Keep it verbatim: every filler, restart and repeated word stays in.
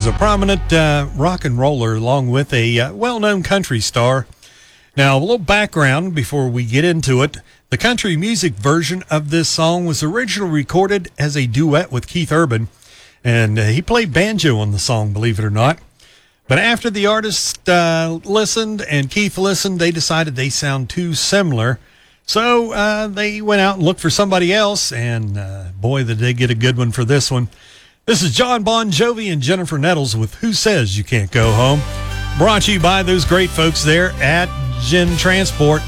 a prominent uh, rock and roller along with a uh, well-known country star. Now, a little background before we get into it. The country music version of this song was originally recorded as a duet with Keith Urban, and uh, he played banjo on the song, believe it or not. But after the artist uh, listened and Keith listened, they decided they sound too similar. So uh, they went out and looked for somebody else, and uh, boy, did they get a good one for this one. This is John Bon Jovi and Jennifer Nettles with Who Says You Can't Go Home, brought to you by those great folks there at Gen Transport.